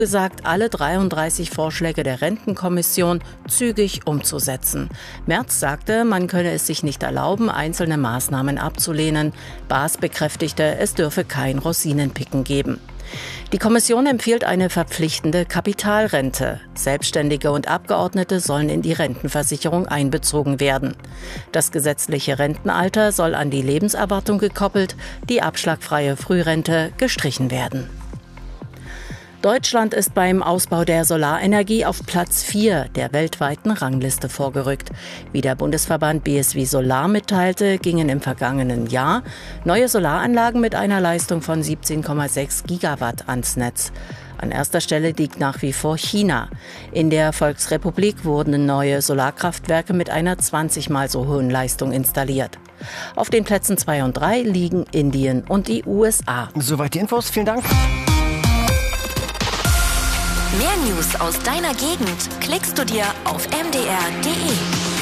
gesagt, alle 33 Vorschläge der Rentenkommission zügig umzusetzen. Merz sagte, man könne es sich nicht erlauben, einzelne Maßnahmen abzulehnen. Baas bekräftigte, es dürfe kein Rosinenpicken geben. Die Kommission empfiehlt eine verpflichtende Kapitalrente. Selbstständige und Abgeordnete sollen in die Rentenversicherung einbezogen werden. Das gesetzliche Rentenalter soll an die Lebenserwartung gekoppelt, die abschlagfreie Frührente gestrichen werden. Deutschland ist beim Ausbau der Solarenergie auf Platz 4 der weltweiten Rangliste vorgerückt. Wie der Bundesverband BSW Solar mitteilte, gingen im vergangenen Jahr neue Solaranlagen mit einer Leistung von 17,6 Gigawatt ans Netz. An erster Stelle liegt nach wie vor China. In der Volksrepublik wurden neue Solarkraftwerke mit einer 20-mal so hohen Leistung installiert. Auf den Plätzen 2 und 3 liegen Indien und die USA. Soweit die Infos, vielen Dank. Mehr News aus deiner Gegend klickst du dir auf mdr.de.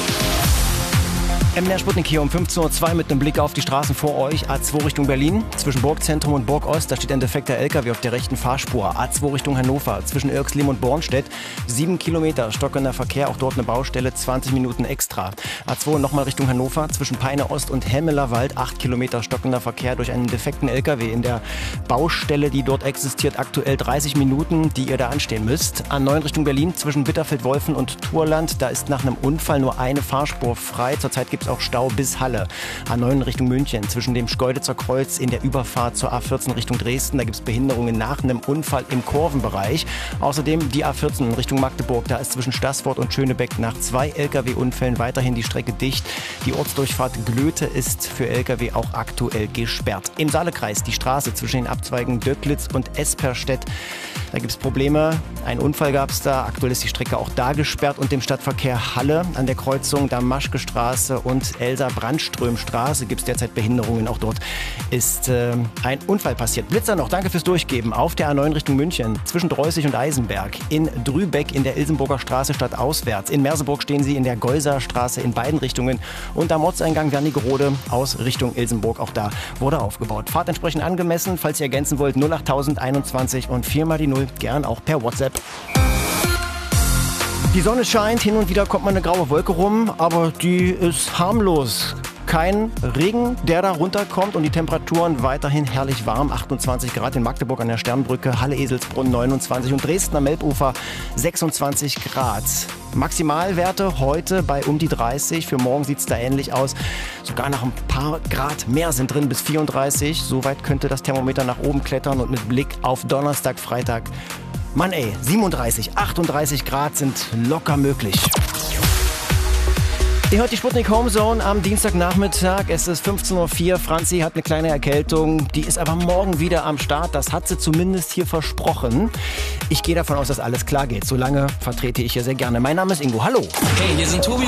MDR Sputnik hier um 15.02 Uhr mit einem Blick auf die Straßen vor euch. A2 Richtung Berlin, zwischen Burgzentrum und Burgost, da steht ein defekter LKW auf der rechten Fahrspur. A2 Richtung Hannover, zwischen Irxlim und Bornstedt, 7 Kilometer stockender Verkehr, auch dort eine Baustelle, 20 Minuten extra. A2 nochmal Richtung Hannover, zwischen Peine Ost und Hemmelerwald, 8 Kilometer stockender Verkehr durch einen defekten LKW in der Baustelle, die dort existiert, aktuell 30 Minuten, die ihr da anstehen müsst. A9 Richtung Berlin, zwischen Bitterfeld-Wolfen und Thurland, da ist nach einem Unfall nur eine Fahrspur frei. Zurzeit gibt es auch Stau bis Halle. A9 Richtung München, zwischen dem Schkeuditzer Kreuz in der Überfahrt zur A14 Richtung Dresden. Da gibt es Behinderungen nach einem Unfall im Kurvenbereich. Außerdem die A14 Richtung Magdeburg. Da ist zwischen Staßfurt und Schönebeck nach 2 Lkw-Unfällen weiterhin die Strecke dicht. Die Ortsdurchfahrt Glöte ist für Lkw auch aktuell gesperrt. Im Saalekreis die Straße zwischen den Abzweigen Döcklitz und Esperstedt. Da gibt es Probleme. Ein Unfall gab es da. Aktuell ist die Strecke auch da gesperrt. Und im Stadtverkehr Halle an der Kreuzung Damaschke-Straße und Elsa-Brandström-Straße gibt es derzeit Behinderungen. Auch dort ist ein Unfall passiert. Blitzer noch, danke fürs Durchgeben. Auf der A9 Richtung München, zwischen Dreußig und Eisenberg. In Drübeck in der Ilsenburger Straße stadtauswärts. In Merseburg stehen sie in der Geuser Straße in beiden Richtungen. Und am Ortseingang Wernigerode aus Richtung Ilsenburg. Auch da wurde aufgebaut. Fahrt entsprechend angemessen. Falls ihr ergänzen wollt, 08021 und 4 mal die 0. Gern auch per WhatsApp. Die Sonne scheint, hin und wieder kommt mal eine graue Wolke rum, aber die ist harmlos. Kein Regen, der da runterkommt und die Temperaturen weiterhin herrlich warm. 28 Grad in Magdeburg an der Sternbrücke, Halle-Eselsbrunn 29 und Dresden am Elbufer 26 Grad. Maximalwerte heute bei um die 30. Für morgen sieht es da ähnlich aus. Sogar noch ein paar Grad mehr sind drin, bis 34. Soweit könnte das Thermometer nach oben klettern und mit Blick auf Donnerstag, Freitag. Mann ey, 37, 38 Grad sind locker möglich. Ihr hört die Sputnik Homezone am Dienstagnachmittag. Es ist 15.04 Uhr. Franzi hat eine kleine Erkältung. Die ist aber morgen wieder am Start. Das hat sie zumindest hier versprochen. Ich gehe davon aus, dass alles klar geht. Solange vertrete ich hier sehr gerne. Mein Name ist Ingo. Hallo. Hey, hier sind Tobi